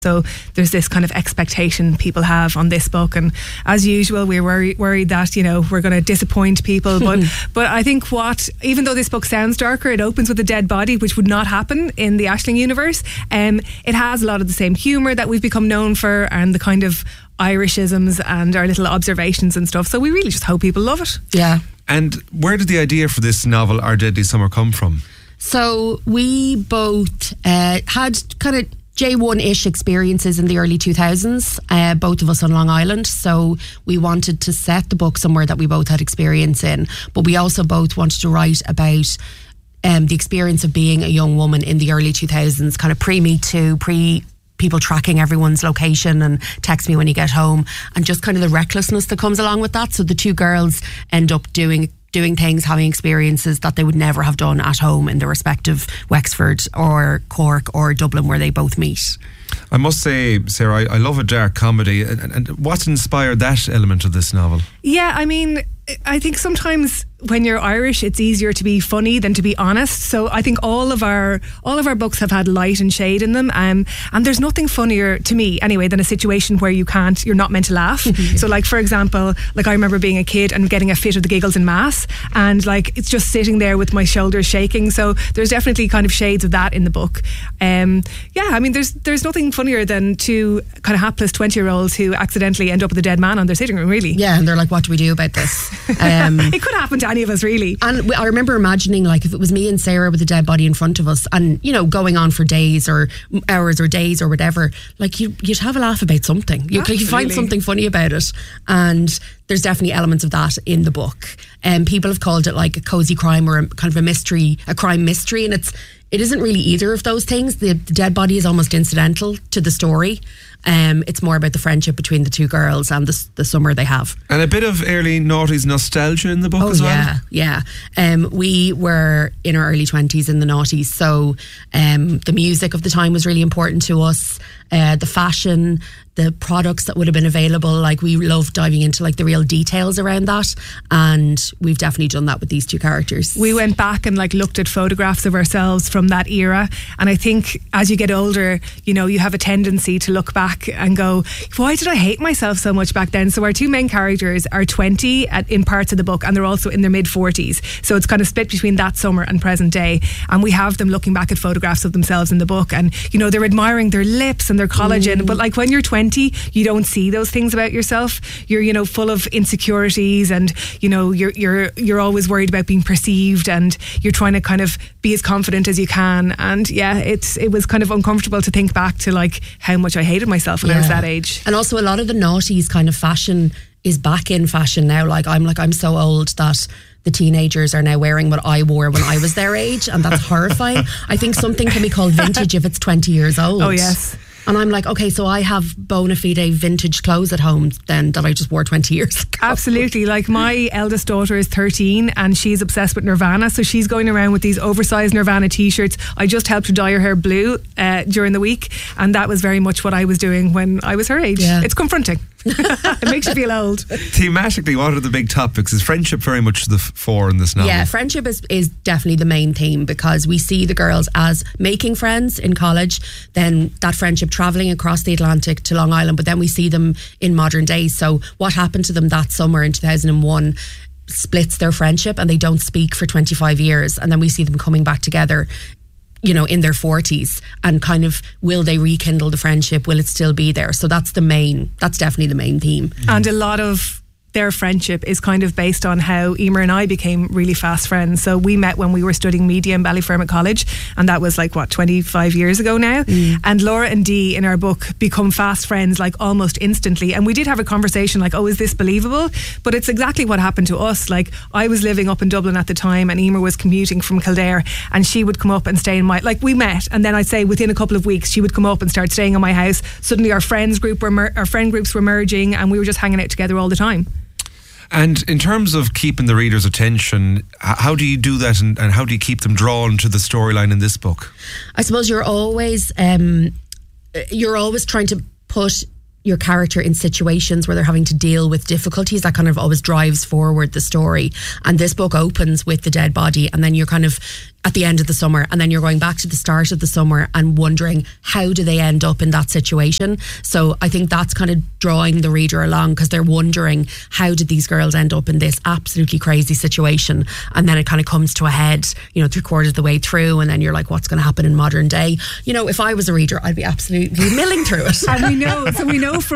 So there's this kind of expectation people have on this book, and as usual we're worried that, you know, we're going to disappoint people, but I think even though this book sounds darker, it opens with a dead body, which would not happen in the Aisling universe. It has a lot of the same humour that we've become known for, and the kind of Irishisms and our little observations and stuff, so we really just hope people love it. Yeah. And where did the idea for this novel, Our Deadly Summer, come from? So we both had kind of J1-ish experiences in the early 2000s, both of us on Long Island. So we wanted to set the book somewhere that we both had experience in, but we also both wanted to write about the experience of being a young woman in the early 2000s, kind of pre-Me Too, people tracking everyone's location and text me when you get home, and just kind of the recklessness that comes along with that. So the two girls end up doing things, having experiences that they would never have done at home in their respective Wexford or Cork or Dublin, where they both meet. I must say, Sarah, I love a dark comedy. And what inspired that element of this novel? Yeah, I mean, I think sometimes when you're Irish, it's easier to be funny than to be honest. So I think all of our books have had light and shade in them, and there's nothing funnier to me anyway than a situation where you're not meant to laugh. So like, for example, like I remember being a kid and getting a fit of the giggles in mass, and like it's just sitting there with my shoulders shaking. So there's definitely kind of shades of that in the book. I mean, there's nothing funnier than two kind of hapless 20-year-olds who accidentally end up with a dead man on their sitting room, really. Yeah, and they're like, what do we do about this? It could happen to any of us, really. And I remember imagining, like, if it was me and Sarah with a dead body in front of us, and, you know, going on for days or hours or days or whatever, like, you'd have a laugh about something. You'd find something funny about it. And there's definitely elements of that in the book. People have called it like a cozy crime or a kind of a mystery, a crime mystery, and it isn't really either of those things. The dead body is almost incidental to the story. It's more about the friendship between the two girls and the summer they have. And a bit of early noughties nostalgia in the book as well. Yeah. We were in our early 20s in the noughties, so the music of the time was really important to us. The fashion, the products that would have been available, like we loved diving into like the real details around that, and we've definitely done that with these two characters. We went back and like looked at photographs of ourselves from that era, and I think as you get older, you know, you have a tendency to look back and go, why did I hate myself so much back then? So our two main characters are 20 in parts of the book, and they're also in their mid-40s, so it's kind of split between that summer and present day, and we have them looking back at photographs of themselves in the book, and you know, they're admiring their lips and their collagen, but like when you're 20, you don't see those things about yourself. You're, you know, full of insecurities, and you know, you're always worried about being perceived, and you're trying to kind of be as confident as you can. And yeah, it was kind of uncomfortable to think back to like how much I hated myself when I was that age. And also a lot of the noughties kind of fashion is back in fashion now. I'm so old that the teenagers are now wearing what I wore when I was their age, and that's horrifying. I think something can be called vintage if it's 20 years old. Oh yes. And I'm like, okay, so I have bona fide vintage clothes at home then that I just wore 20 years ago. Absolutely. Like my eldest daughter is 13 and she's obsessed with Nirvana, so she's going around with these oversized Nirvana t-shirts. I just helped her dye her hair blue during the week, and that was very much what I was doing when I was her age. Yeah. It's confronting. It makes you feel old. Thematically, what are the big topics? Is friendship very much the fore in this novel? Yeah, friendship is definitely the main theme, because we see the girls as making friends in college, then that friendship travelling across the Atlantic to Long Island, but then we see them in modern days. So what happened to them that summer in 2001 splits their friendship, and they don't speak for 25 years, and then we see them coming back together, you know, in their 40s, and kind of, will they rekindle the friendship? Will it still be there? So that's definitely the main theme. And a lot of their friendship is kind of based on how Emer and I became really fast friends. So we met when we were studying media in Ballyfermot College, and that was like 25 years ago now. And Laura and Dee in our book become fast friends like almost instantly, and we did have a conversation like, oh, is this believable? But it's exactly what happened to us. Like, I was living up in Dublin at the time, and Emer was commuting from Kildare, and she would come up and stay in my, like, we met, and then I'd say within a couple of weeks she would come up and start staying in my house. Suddenly our friend groups were merging, and we were just hanging out together all the time. And in terms of keeping the reader's attention, how do you do that, and how do you keep them drawn to the storyline in this book? I suppose you're always trying to put your character in situations where they're having to deal with difficulties. That kind of always drives forward the story. And this book opens with the dead body, and then you're kind of at the end of the summer, and then you're going back to the start of the summer and wondering how do they end up in that situation. So I think that's kind of drawing the reader along, because they're wondering, how did these girls end up in this absolutely crazy situation? And then it kind of comes to a head, 3/4 of the way through, and then you're like, what's going to happen in modern day? If I was a reader, I'd be absolutely milling through it. And we know from